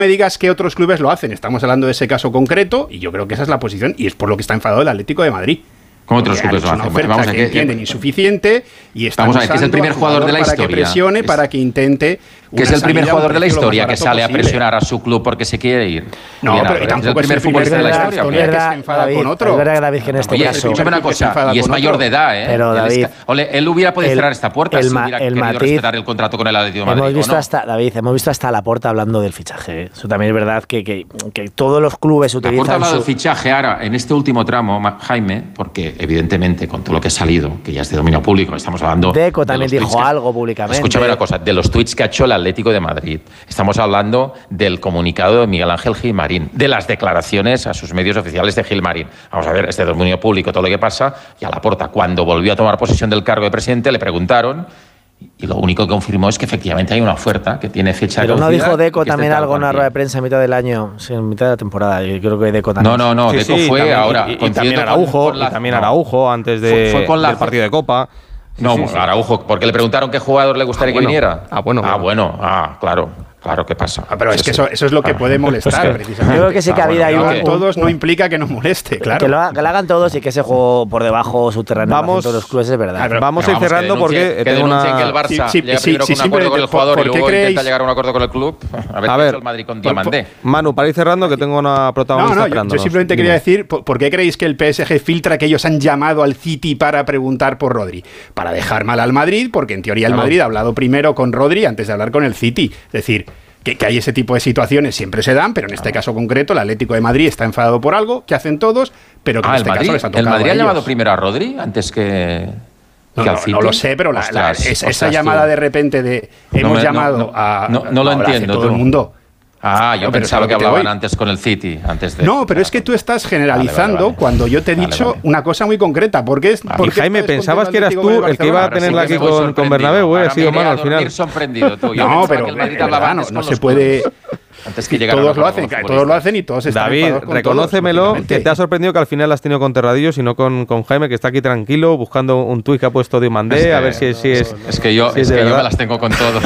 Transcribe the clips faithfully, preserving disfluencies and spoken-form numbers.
me digas que otros clubes lo hacen. Estamos hablando de ese caso concreto y yo creo que esa es la posición y es por lo que está enfadado el Atlético de Madrid. ¿Cómo otros clubes lo hacen? Una oferta vamos a que entienden que, insuficiente y están vamos a ver, que es el primer jugador de la para historia. Que presione, es, para que intente. Que es el primer jugador de la historia que sale posible. a presionar a su club porque se quiere ir. No, Bien, pero tampoco es el primer futbolista de la historia. Es verdad, que se enfada David, con otro. Es verdad, David, que en este Oye, caso. escúchame una cosa, y es mayor de edad, ¿eh? Pero David, él, ole, él hubiera podido el, cerrar esta puerta el, si hubiera el querido matiz, respetar el contrato con el Atlético de Madrid. Hemos visto ¿no? hasta, David, hemos visto hasta Laporta hablando del fichaje. Eso también es verdad que, que, que todos los clubes utilizan. Laporta ha hablado su... del fichaje ahora, en este último tramo, Jaime, porque evidentemente con todo lo que ha salido, que ya es de dominio público, estamos hablando. Deco también dijo que, algo públicamente. Escúchame una cosa, de los tuits que ha hecho el Atlético de Madrid. Estamos hablando del comunicado de Miguel Ángel Gilmarín, de las declaraciones a sus medios oficiales de Gilmarín. Vamos a ver, este dominio público, todo lo que pasa, y a Laporta, cuando volvió a tomar posesión del cargo de presidente, le preguntaron, y lo único que confirmó es que efectivamente hay una oferta que tiene fecha de caducidad. Pero no dijo Deco también algo en una rueda de prensa en mitad del año, sí, en mitad de la temporada. Yo creo que Deco también. No, no, no, sí, Deco sí, fue también, ahora. Y, y, y también Araujo, la, y también Araujo no, antes de, fue, fue con la, del partido de Copa. Sí, no, sí, sí. Araujo, porque le preguntaron qué jugador le gustaría ah, bueno. que viniera. Ah, bueno. Ah, bueno, ah, claro. Claro, ¿qué pasa? Ah, pero es que eso, eso es lo que puede molestar, pues precisamente. Yo creo que sí que ah, había bueno, ahí un, todos no implica que nos moleste, claro. Que lo, ha, que lo hagan todos y que ese juego por debajo subterráneo vamos, todos los clubes es verdad. Ah, pero, vamos a ir cerrando porque que tengo una... que el Barça sí, sí, llega sí, primero sí, con un acuerdo con el jugador y luego creéis? intenta llegar a un acuerdo con el club. A ver, a qué ver hizo el Madrid con Diamandé. Manu, para ir cerrando que tengo una protagonista no, no, esperándonos. Yo simplemente quería decir, ¿por qué creéis que el P S G filtra que ellos han llamado al City para preguntar por Rodri? Para dejar mal al Madrid, porque en teoría el claro. Madrid ha hablado primero con Rodri antes de hablar con el City. Es decir, Que, que hay ese tipo de situaciones, siempre se dan, pero en este caso concreto el Atlético de Madrid está enfadado por algo que hacen todos, pero que ah, en este Madrid, caso les ha tocado ¿El Madrid a ha ellos. llamado primero a Rodri antes que, no, que no, al City? No lo sé, pero la, ostras, la, es, ostras, esa llamada tú. de repente de hemos no me, llamado no, no, a... No, no, no lo entiendo. todo tú. el mundo. Ah, yo no, pensaba que, que hablaban voy. antes con el City. Antes de, no, pero es que tú estás generalizando vale, vale, vale. cuando yo te he dicho vale, vale. una cosa muy concreta. Porque es, vale. porque y Jaime, pensabas que eras tú el que iba a tenerla aquí con, con Bernabéu, ¿eh? Ha sido malo al final. Sorprendido, tú. Yo no, pero que el Madrid eh, hablaba no, no se puede... Antes que todos lo hacen, todos lo hacen y todos están David, reconócemelo que te ha sorprendido que al final has tenido con Terradillos y no con, con Jaime, que está aquí tranquilo buscando un tuit que ha puesto Diomandé, es que, a ver si, si es. Es que yo, si es, es que yo me las tengo con todos.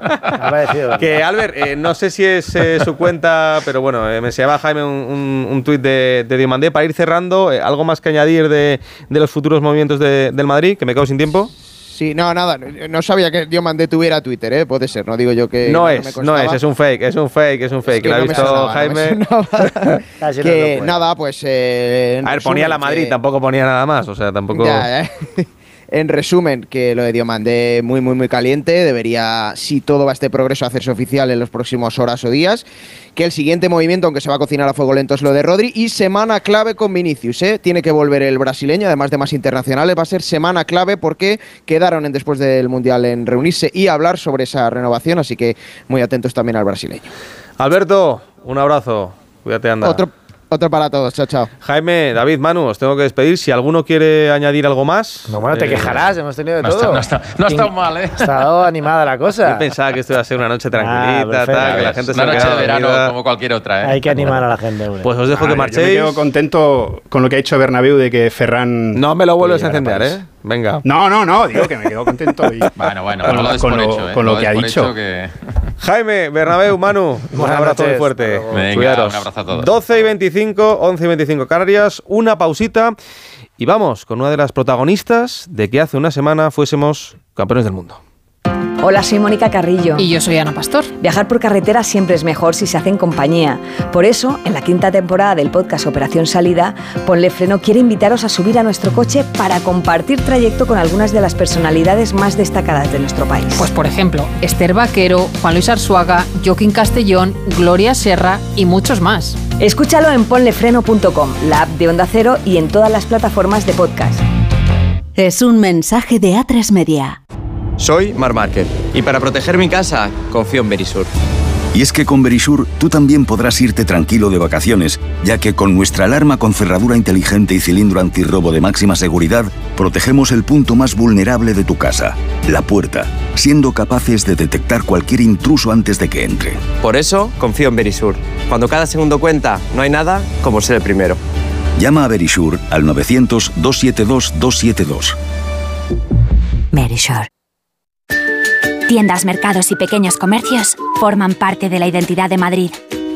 Que Albert, eh, no sé si es eh, su cuenta, pero bueno, eh, me enseñaba Jaime un, un, un tuit de, de Diomandé. Para ir cerrando, eh, algo más que añadir de, de los futuros movimientos de, del Madrid, que me quedo sin tiempo. Sí, no, nada, no sabía que Diomandé tuviera Twitter, ¿eh? Puede ser, no digo yo que... No, no es, no es, es un fake, es un fake, es un fake. Es que ¿Lo ha no visto sonaba, Jaime? No que no nada, pues... Eh, a ver, ponía la Madrid, que... tampoco ponía nada más, o sea, tampoco... Ya, ¿eh? En resumen, que lo de Diomandé muy, muy, muy caliente. Debería, si todo va este progreso, hacerse oficial en las próximas horas o días. Que el siguiente movimiento, aunque se va a cocinar a fuego lento, es lo de Rodri. Y semana clave con Vinicius, ¿eh? Tiene que volver el brasileño, además de más internacionales. Va a ser semana clave porque quedaron en, después del Mundial en reunirse y hablar sobre esa renovación. Así que muy atentos también al brasileño. Alberto, un abrazo. Cuídate, anda. Otro Otro para todos, chao, chao. Jaime, David, Manu, os tengo que despedir. Si alguno quiere añadir algo más... No, bueno, te eh, quejarás, hemos tenido de no todo. Está, no, está, no ha estado mal, ¿eh? Ha estado animada la cosa. Yo pensaba que esto iba a ser una noche tranquilita, ah, tal, que la gente se Una noche de verano dormida. como cualquier otra, ¿eh? Hay que animar a la gente, güey. Pues os dejo ah, que marchéis. Yo me quedo contento con lo que ha hecho Bernabéu de que Ferran... No me lo vuelves a encender, ¿eh? Venga. No, no, no, digo que me quedo contento. Y bueno, bueno, con, no lo des con por lo, hecho, ¿eh? con lo, lo que ha dicho. Que... Jaime, Bernabéu, Manu, un abrazo muy fuerte. Venga, cuidaros. Un abrazo a todos. doce y veinticinco, once y veinticinco Canarias, una pausita y vamos con una de las protagonistas de que hace una semana fuésemos campeones del mundo. Hola, soy Mónica Carrillo. Y yo soy Ana Pastor. Viajar por carretera siempre es mejor si se hace en compañía. Por eso, en la quinta temporada del podcast Operación Salida, Ponle Freno quiere invitaros a subir a nuestro coche para compartir trayecto con algunas de las personalidades más destacadas de nuestro país. Pues por ejemplo, Esther Vaquero, Juan Luis Arzuaga, Joaquín Castellón, Gloria Serra y muchos más. Escúchalo en ponle freno punto com, la app de Onda Cero y en todas las plataformas de podcast. Es un mensaje de A tres Media. Soy Marc Márquez y para proteger mi casa confío en Verisur. Y es que con Verisur tú también podrás irte tranquilo de vacaciones, ya que con nuestra alarma con cerradura inteligente y cilindro antirrobo de máxima seguridad, protegemos el punto más vulnerable de tu casa, la puerta, siendo capaces de detectar cualquier intruso antes de que entre. Por eso confío en Verisur. Cuando cada segundo cuenta, no hay nada como ser el primero. Llama a Verisur al novecientos, doscientos setenta y dos, doscientos setenta y dos. Verisur. Tiendas, mercados y pequeños comercios forman parte de la identidad de Madrid.